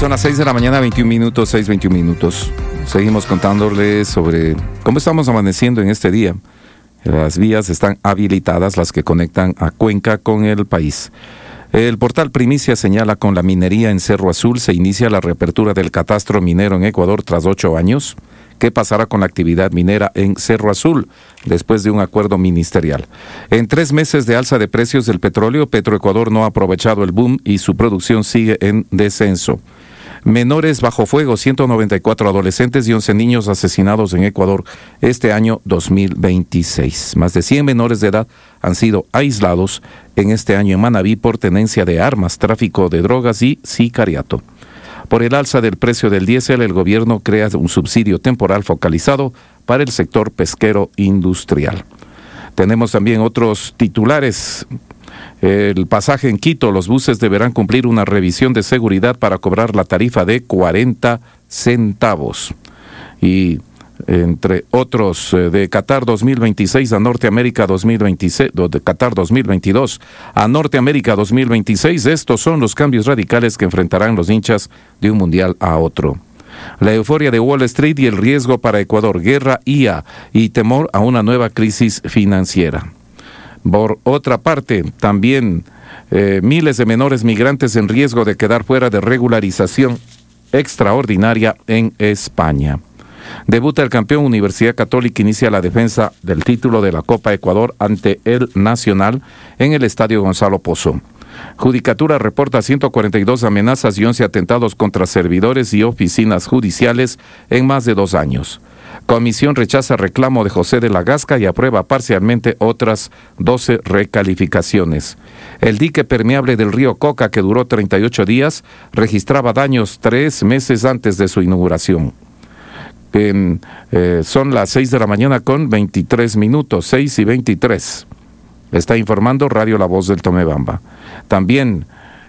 Son las 6 de la mañana, 21 minutos, 6:21 minutos. Seguimos contándoles sobre cómo estamos amaneciendo en este día. Las vías están habilitadas, las que conectan a Cuenca con el país. El portal Primicia señala: con la minería en Cerro Azul se inicia la reapertura del catastro minero en Ecuador tras 8 años. ¿Qué pasará con la actividad minera en Cerro Azul después de un acuerdo ministerial? En 3 meses de alza de precios del petróleo, Petroecuador no ha aprovechado el boom y su producción sigue en descenso. Menores bajo fuego, 194 adolescentes y 11 niños asesinados en Ecuador este año 2026. Más de 100 menores de edad han sido aislados en este año en Manabí por tenencia de armas, tráfico de drogas y sicariato. Por el alza del precio del diésel, el gobierno crea un subsidio temporal focalizado para el sector pesquero industrial. Tenemos también otros titulares. El pasaje en Quito: los buses deberán cumplir una revisión de seguridad para cobrar la tarifa de 40 centavos. Y entre otros, de Qatar 2026 a Norteamérica 2026, de Qatar 2022 a Norteamérica 2026, estos son los cambios radicales que enfrentarán los hinchas de un mundial a otro. La euforia de Wall Street y el riesgo para Ecuador: guerra, IA y temor a una nueva crisis financiera. Por otra parte, también miles de menores migrantes en riesgo de quedar fuera de regularización extraordinaria en España. Debuta el campeón. Universidad Católica inicia la defensa del título de la Copa Ecuador ante el Nacional en el Estadio Gonzalo Pozo. Judicatura reporta 142 amenazas y 11 atentados contra servidores y oficinas judiciales en más de 2 años. Comisión rechaza reclamo de José de la Gasca y aprueba parcialmente otras 12 recalificaciones. El dique permeable del río Coca, que duró 38 días, registraba daños 3 meses antes de su inauguración. Son las 6 de la mañana con 23 minutos, 6:23. Está informando Radio La Voz del Tomebamba. También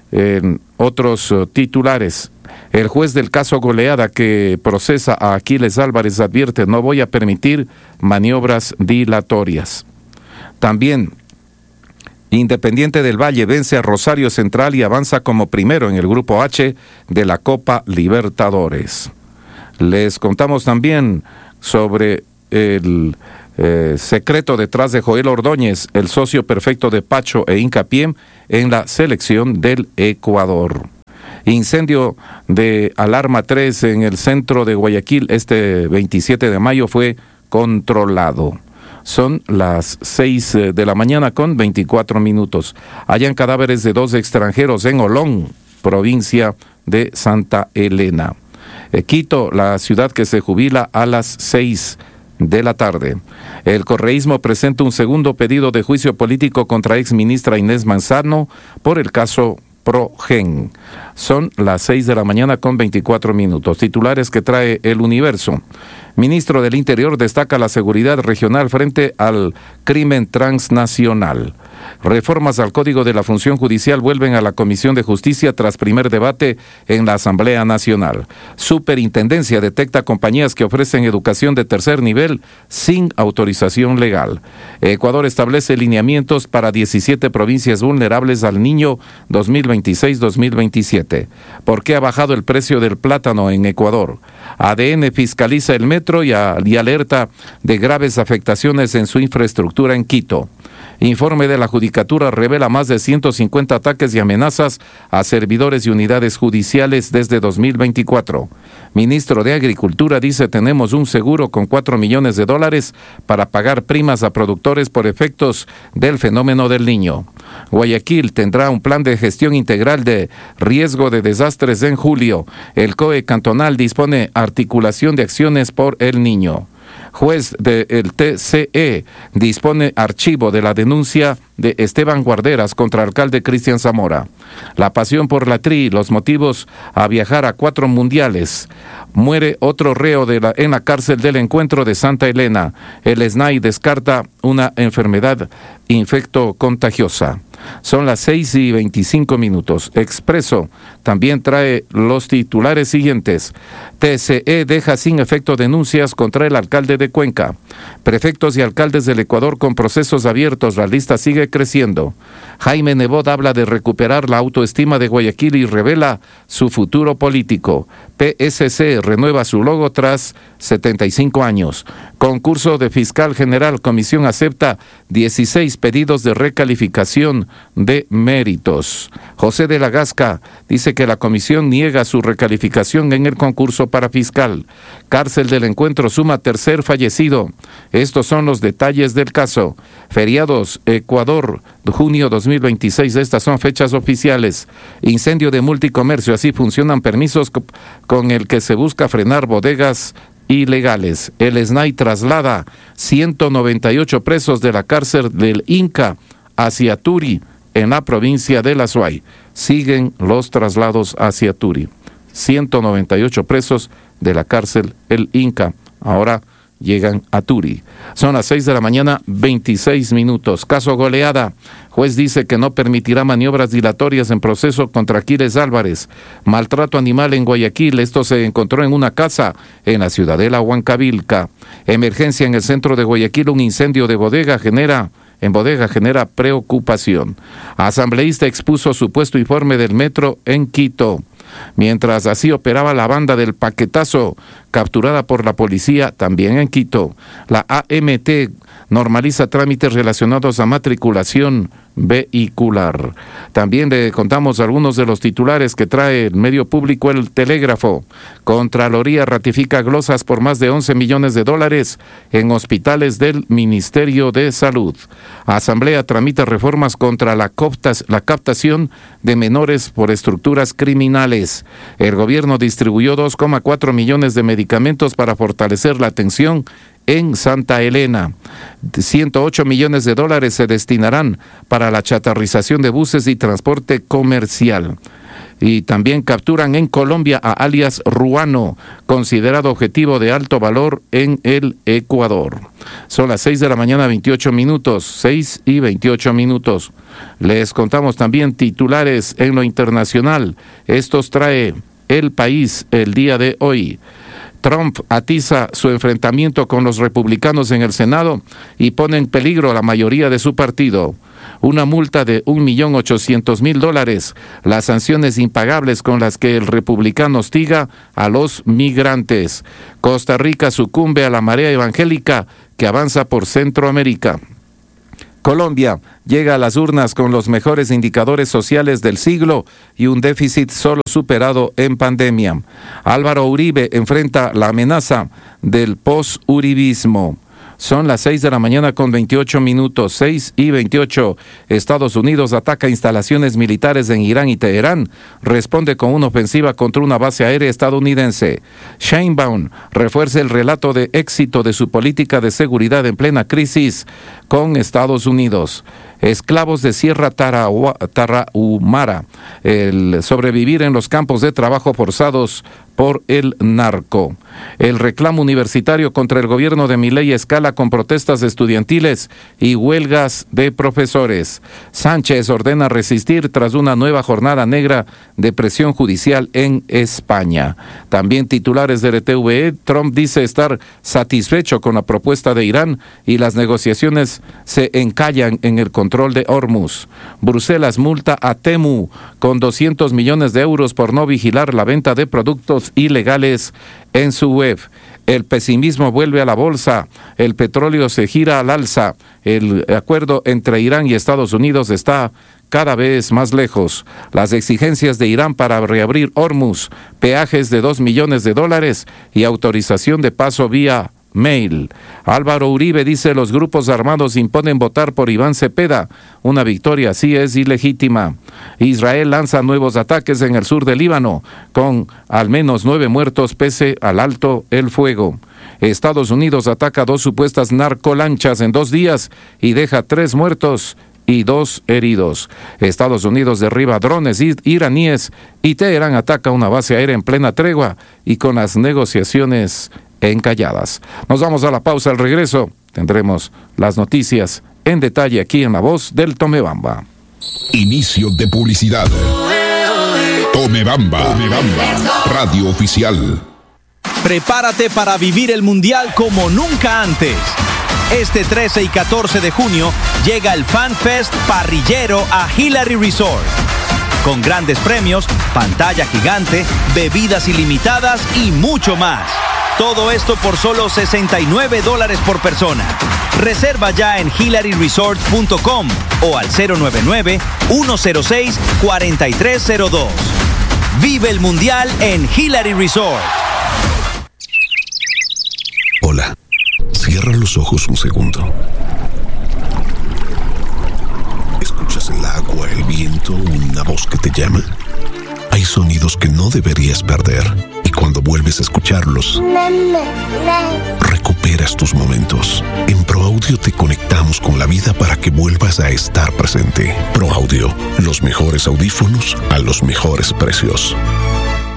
otros titulares. El juez del caso Goleada, que procesa a Aquiles Álvarez, advierte: no voy a permitir maniobras dilatorias. También Independiente del Valle vence a Rosario Central y avanza como primero en el Grupo H de la Copa Libertadores. Les contamos también sobre el secreto detrás de Joel Ordóñez, el socio perfecto de Pacho e Hincapié en la selección del Ecuador. Incendio de Alarma 3 en el centro de Guayaquil este 27 de mayo fue controlado. Son las 6 de la mañana con 24 minutos. Hallan cadáveres de 2 extranjeros en Olón, provincia de Santa Elena. Quito, la ciudad que se jubila a las 6 de la tarde. El correísmo presenta un segundo pedido de juicio político contra exministra Inés Manzano por el caso Progen. Son las 6 de la mañana con 24 minutos. Titulares que trae El Universo. Ministro del Interior destaca la seguridad regional frente al crimen transnacional. Reformas al Código de la Función Judicial vuelven a la Comisión de Justicia tras primer debate en la Asamblea Nacional. Superintendencia detecta compañías que ofrecen educación de tercer nivel sin autorización legal. Ecuador establece lineamientos para 17 provincias vulnerables al Niño 2026-2027. ¿Por qué ha bajado el precio del plátano en Ecuador? ADN fiscaliza el metro y alerta de graves afectaciones en su infraestructura en Quito. Informe de la Judicatura revela más de 150 ataques y amenazas a servidores y unidades judiciales desde 2024. Ministro de Agricultura dice: tenemos un seguro con $4 millones para pagar primas a productores por efectos del fenómeno del Niño. Guayaquil tendrá un plan de gestión integral de riesgo de desastres en julio. El COE cantonal dispone articulación de acciones por el Niño. Juez del TCE dispone archivo de la denuncia de Esteban Guarderas contra alcalde Cristian Zamora. La pasión por la tri, los motivos a viajar a 4 mundiales. Muere otro reo en la cárcel del Encuentro de Santa Elena. El SNAI descarta una enfermedad infectocontagiosa. Son las 6:25 minutos. Expreso también trae los titulares siguientes. TCE deja sin efecto denuncias contra el alcalde de Cuenca. Prefectos y alcaldes del Ecuador con procesos abiertos. La lista sigue sigue creciendo. Jaime Nebot habla de recuperar la autoestima de Guayaquil y revela su futuro político. PSC renueva su logo tras 75 años. Concurso de fiscal general. Comisión acepta 16 pedidos de recalificación de méritos. José de la Gasca dice que la comisión niega su recalificación en el concurso para fiscal. Cárcel del Encuentro suma tercer fallecido. Estos son los detalles del caso. Feriados, Ecuador, junio 2026. Estas son fechas oficiales. Incendio de multicomercio. Así funcionan permisos con el que se busca frenar bodegas ilegales. El SNAI traslada 198 presos de la cárcel del Inca hacia Turi, en la provincia de La Suay. Siguen los traslados hacia Turi. 198 presos de la cárcel El Inca. Ahora llegan a Turi. Son las 6 de la mañana, 26 minutos. Caso Goleada. Juez dice que no permitirá maniobras dilatorias en proceso contra Aquiles Álvarez. Maltrato animal en Guayaquil. Esto se encontró en una casa en la ciudadela Huancavilca. Emergencia en el centro de Guayaquil. Un incendio de bodega genera preocupación. Asambleísta expuso supuesto informe del metro en Quito. Mientras así operaba la banda del paquetazo, capturada por la policía también en Quito. La AMT normaliza trámites relacionados a matriculación vehicular. También le contamos algunos de los titulares que trae el medio público El Telégrafo. Contraloría ratifica glosas por más de 11 millones de dólares en hospitales del Ministerio de Salud. Asamblea tramita reformas contra la captación de menores por estructuras criminales. El gobierno distribuyó 2,4 millones de medicamentos para fortalecer la atención en Santa Elena. 108 millones de dólares se destinarán para la chatarrización de buses y transporte comercial. Y también capturan en Colombia a alias Ruano, considerado objetivo de alto valor en el Ecuador. Son las 6 de la mañana, 28 minutos, 6 y 28 minutos. Les contamos también titulares en lo internacional. Estos trae El País el día de hoy. Trump atiza su enfrentamiento con los republicanos en el Senado y pone en peligro la mayoría de su partido. Una multa de $1.800.000, las sanciones impagables con las que el republicano hostiga a los migrantes. Costa Rica sucumbe a la marea evangélica que avanza por Centroamérica. Colombia llega a las urnas con los mejores indicadores sociales del siglo y un déficit solo superado en pandemia. Álvaro Uribe enfrenta la amenaza del post-uribismo. Son las 6 de la mañana con 28 minutos, 6 y 28. Estados Unidos ataca instalaciones militares en Irán y Teherán. Responde con una ofensiva contra una base aérea estadounidense. Sheinbaum refuerza el relato de éxito de su política de seguridad en plena crisis con Estados Unidos. Esclavos de Sierra Tarahumara, el sobrevivir en los campos de trabajo forzados por el narco. El reclamo universitario contra el gobierno de Milei escala con protestas estudiantiles y huelgas de profesores. Sánchez ordena resistir tras una nueva jornada negra de presión judicial en España. También titulares del ETVE, Trump dice estar satisfecho con la propuesta de Irán y las negociaciones se encallan en el control de Hormuz. Bruselas multa a Temu con 200 millones de euros por no vigilar la venta de productos ilegales en su web. El pesimismo vuelve a la bolsa, el petróleo se gira al alza, el acuerdo entre Irán y Estados Unidos está cada vez más lejos. Las exigencias de Irán para reabrir Hormuz, peajes de $2 millones y autorización de paso vía mail. Álvaro Uribe dice los grupos armados imponen votar por Iván Cepeda. Una victoria así es ilegítima. Israel lanza nuevos ataques en el sur del Líbano, con al menos 9 muertos pese al alto el fuego. Estados Unidos ataca 2 supuestas narcolanchas en 2 días y deja 3 muertos y 2 heridos. Estados Unidos derriba drones iraníes y Teherán ataca una base aérea en plena tregua y con las negociaciones encalladas. Nos vamos a la pausa. Al regreso tendremos las noticias en detalle aquí en La Voz del Tomebamba. Inicio de publicidad. Tomebamba, radio oficial. Prepárate para vivir el Mundial como nunca antes. Este 13 y 14 de junio llega el Fan Fest parrillero a Hillary Resort. Con grandes premios, pantalla gigante, bebidas ilimitadas y mucho más. Todo esto por solo $69 por persona. Reserva ya en hillaryresort.com o al 099-106-4302. Vive el Mundial en Hillary Resort. Hola. Cierra los ojos un segundo. ¿Escuchas el agua, el viento, una voz que te llama? Hay sonidos que no deberías perder. Y cuando vuelves a escucharlos, recuperas tus momentos. En ProAudio te conectamos con la vida para que vuelvas a estar presente. ProAudio, los mejores audífonos a los mejores precios.